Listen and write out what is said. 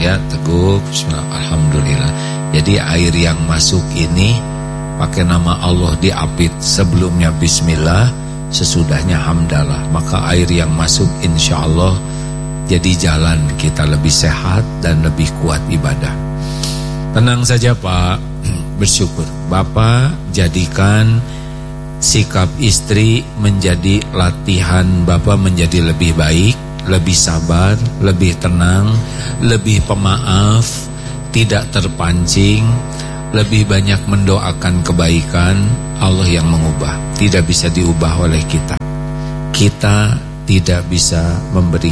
ya, teguk. Bismillah, alhamdulillah. Jadi air yang masuk ini pakai nama Allah diapit, sebelumnya bismillah, sesudahnya hamdalah. Maka air yang masuk insyaallah jadi jalan kita lebih sehat dan lebih kuat ibadah. Tenang saja Pak, bersyukur. Bapak jadikan sikap istri menjadi latihan Bapak menjadi lebih baik, lebih sabar, lebih tenang, lebih pemaaf, tidak terpancing, lebih banyak mendoakan kebaikan. Allah yang mengubah, tidak bisa diubah oleh kita. Kita tidak bisa memberi